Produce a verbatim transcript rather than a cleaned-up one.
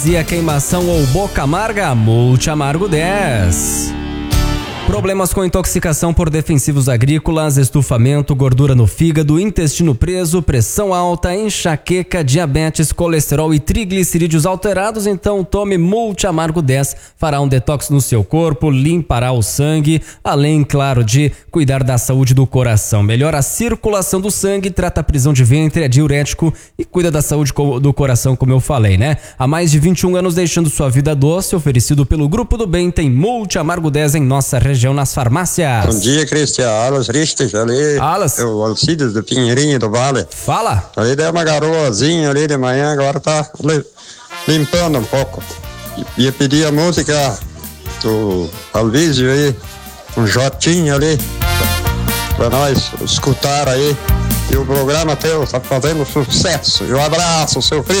E a queimação ou boca amarga, Multi Amargo dez. Problemas com intoxicação por defensivos agrícolas, estufamento, gordura no fígado, intestino preso, pressão alta, enxaqueca, diabetes, colesterol e triglicerídeos alterados, então tome Multi Amargo dez, fará um detox no seu corpo, limpará o sangue, além, claro, de cuidar da saúde do coração. Melhora a circulação do sangue, trata a prisão de ventre, é diurético e cuida da saúde do coração, como eu falei, né? Há mais de vinte e um anos deixando sua vida doce, oferecido pelo Grupo do Bem, tem Multi Amargo dez em nossa região nas farmácias. Bom dia, Cristian. Alas Ristes ali. Alas. O Alcides do Pinheirinho do Vale. Fala. Ali deu uma garoazinha ali de manhã, agora tá limpando um pouco. Ia pedir a música do Alvísio aí, um Jotinho ali, pra nós escutar aí. E o programa teu tá fazendo sucesso. E um abraço, seu filho.